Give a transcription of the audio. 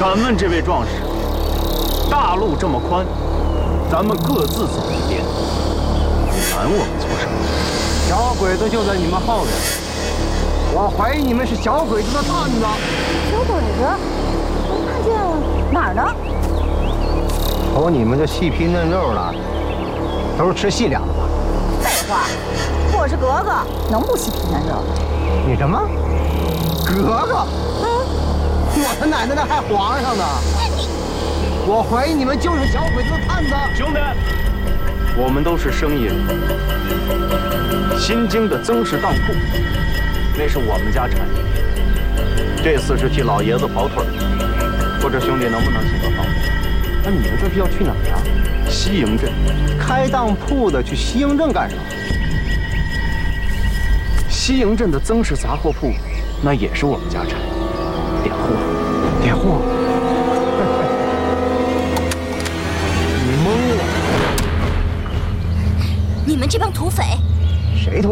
敢问这位壮士，大路这么宽，咱们各自走一边，拦我们做什么？ 小鬼子就在你们后边，我怀疑你们是小鬼子的探子。 小鬼子？没看见啊？哪儿呢？ 瞅你们这细皮嫩肉的，都是吃细粮的。 废话，我是格格，能不细皮嫩肉？ 你什么？格格？我他奶奶的还皇上呢！我怀疑你们就是小鬼子的探子。 兄弟，我们都是生意人。新京的曾氏当铺，那是我们家产业。这次是替老爷子跑腿，不知兄弟能不能行个方便？ 那你们这是要去哪儿啊？ 西营镇。 开当铺的去西营镇干什么？ 西营镇的曾氏杂货铺，那也是我们家产业。点货， 点货。你蒙我！ 你们这帮土匪！ 谁土？